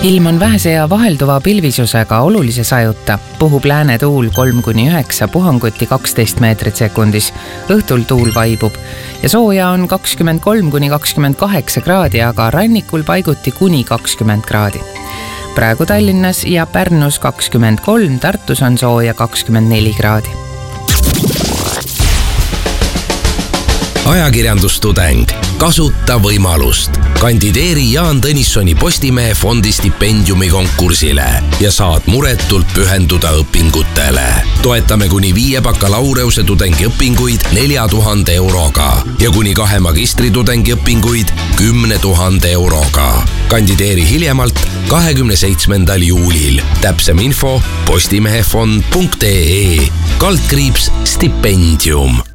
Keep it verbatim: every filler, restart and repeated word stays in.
Ilm on vähese ja vahelduva pilvisusega olulise sajuta. Puhub lääne tuul kolm kuni üheksa, puhanguti kaksteist meetrit sekundis. Õhtul tuul vaibub ja sooja on kakskümmend kolm kuni kakskümmend kaheksa kraadi, aga rannikul paiguti kuni kakskümmend kraadi. Praegu Tallinnas ja Pärnus kakskümmend kolm, Tartus on sooja kakskümmend neli kraadi. Ajakirjandustudeng. Kasuta võimalust. Kandideeri Jaan Tõnissoni Postimehe fondi stipendiumi konkursile ja saad muretult pühenduda õpingutele. Toetame kuni viie bakalaureuse tudengi õpinguid nelja tuhande euroga ja kuni kahe magistritudengi õpinguid kümne tuhande euroga. Kandideeri hiljemalt kahekümne seitsmendal juulil. Täpsem info postimehefond punkt ee kaldkriips stipendium.